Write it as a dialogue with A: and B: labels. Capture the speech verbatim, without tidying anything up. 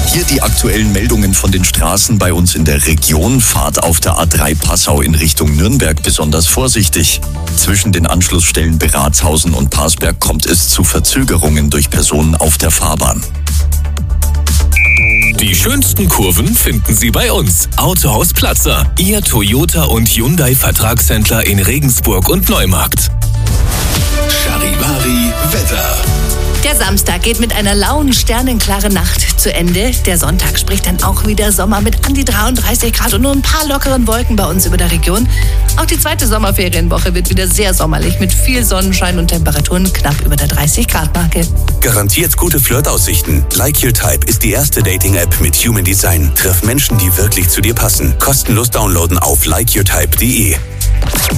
A: Hier die aktuellen Meldungen von den Straßen bei uns in der Region. Fahrt auf der A drei Passau in Richtung Nürnberg besonders vorsichtig. Zwischen den Anschlussstellen Beratzhausen und Parsberg kommt es zu Verzögerungen durch Personen auf der Fahrbahn.
B: Die schönsten Kurven finden Sie bei uns. Autohaus Platzer, Ihr Toyota und Hyundai Vertragshändler in Regensburg und Neumarkt. Charivari Wetter.
C: Der Samstag geht mit einer lauen, sternenklaren Nacht zu Ende. Der Sonntag spricht dann auch wieder Sommer mit an die dreiunddreißig Grad und nur ein paar lockeren Wolken bei uns über der Region. Auch die zweite Sommerferienwoche wird wieder sehr sommerlich mit viel Sonnenschein und Temperaturen knapp über der dreißig Grad Marke.
D: Garantiert gute Flirtaussichten. Like Your Type ist die erste Dating-App mit Human Design. Triff Menschen, die wirklich zu dir passen. Kostenlos downloaden auf like your type punkt de.